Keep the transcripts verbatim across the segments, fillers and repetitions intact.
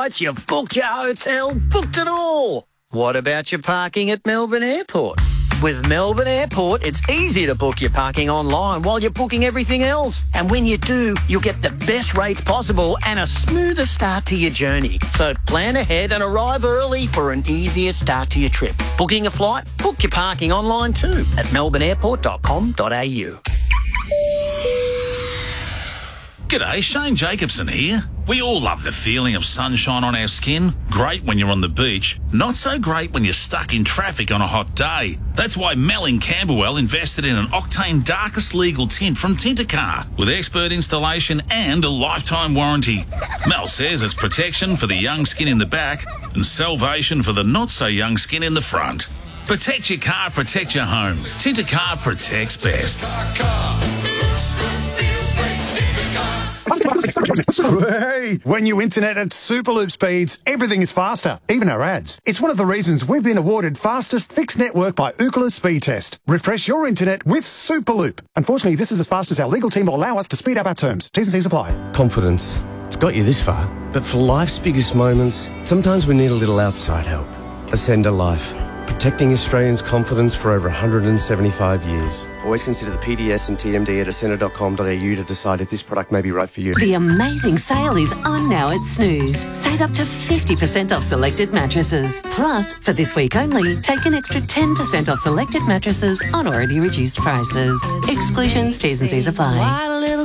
flights, you've booked your hotel, booked it all. What about your parking at Melbourne Airport? With Melbourne Airport, it's easy to book your parking online while you're booking everything else. And when you do, you'll get the best rates possible and a smoother start to your journey. So plan ahead and arrive early for an easier start to your trip. Booking a flight? Book your parking online too at melbourne airport dot com dot a u. G'day, Shane Jacobson here. We all love the feeling of sunshine on our skin. Great when you're on the beach. Not so great when you're stuck in traffic on a hot day. That's why Mel in Camberwell invested in an Octane Darkest Legal Tint from Tintercar with expert installation and a lifetime warranty. Mel says it's protection for the young skin in the back and salvation for the not-so-young skin in the front. Protect your car, protect your home. Tintercar protects best. Hey, when you internet at Superloop speeds, everything is faster, even our ads. It's one of the reasons we've been awarded fastest fixed network by Ookla Speed Test. Refresh your internet with Superloop. Unfortunately, this is as fast as our legal team will allow us to speed up our terms. T's and C's apply. Confidence. It's got you this far. But for life's biggest moments, sometimes we need a little outside help. Ascender Life. Protecting Australians' confidence for over one hundred seventy-five years. Always consider the P D S and T M D at ascender dot com dot a u to decide if this product may be right for you. The amazing sale is on now at Snooze. Save up to fifty percent off selected mattresses. Plus, for this week only, take an extra ten percent off selected mattresses on already reduced prices. Exclusions, T's and C's apply.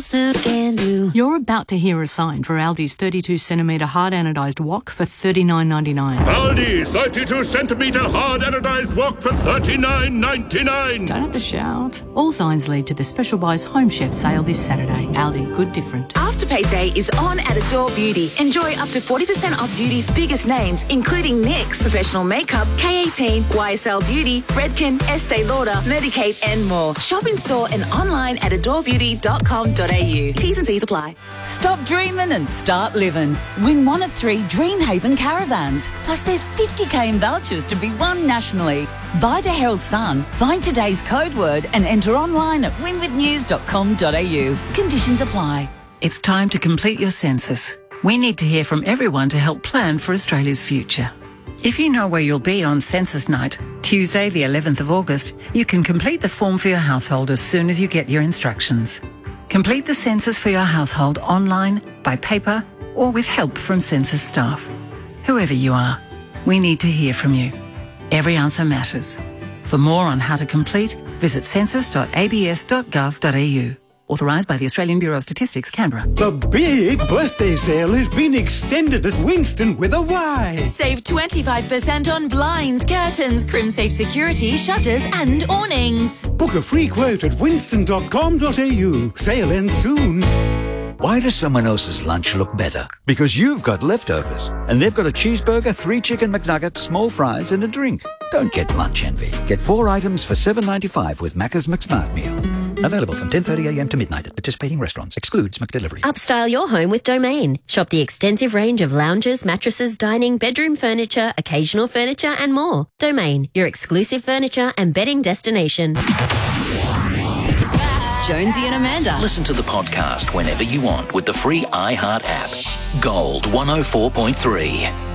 You're about to hear a sign for Aldi's thirty-two centimetre hard anodised wok for thirty-nine ninety-nine. Aldi thirty-two centimetre hard anodised wok for thirty-nine ninety-nine. Don't have to shout. All signs lead to the Special Buys Home Chef sale this Saturday. Aldi, good different. Afterpay Day is on at Adore Beauty. Enjoy up to forty percent off beauty's biggest names, including NYX, Professional Makeup, K eighteen, Y S L Beauty, Redken, Estee Lauder, Medik eight and more. Shop in store and online at adore beauty dot com dot a u. T's and C's apply. Stop dreaming and start living. Win one of three Dreamhaven caravans. Plus there's fifty k in vouchers to be won nationally. Buy the Herald Sun, find today's code word and enter online at win with news dot com dot a u. Conditions apply. It's time to complete your census. We need to hear from everyone to help plan for Australia's future. If you know where you'll be on census night, Tuesday the eleventh of August, you can complete the form for your household as soon as you get your instructions. Complete the census for your household online, by paper, or with help from census staff. Whoever you are, we need to hear from you. Every answer matters. For more on how to complete, visit census dot a b s dot gov dot a u. Authorised by the Australian Bureau of Statistics, Canberra. The big birthday sale has been extended at Winston with a Y. Save twenty-five percent on blinds, curtains, CrimSafe security, shutters and awnings. Book a free quote at winston dot com dot a u. Sale ends soon. Why does someone else's lunch look better? Because you've got leftovers. And they've got a cheeseburger, three chicken McNuggets, small fries and a drink. Don't get lunch envy. Get four items for seven ninety-five with Macca's McSmart Meal. Available from ten thirty a m to midnight at participating restaurants. Excludes McDelivery. Upstyle your home with Domain. Shop the extensive range of lounges, mattresses, dining, bedroom furniture, occasional furniture and more. Domain, your exclusive furniture and bedding destination. Jonesy and Amanda. Listen to the podcast whenever you want with the free iHeart app. Gold one oh four point three.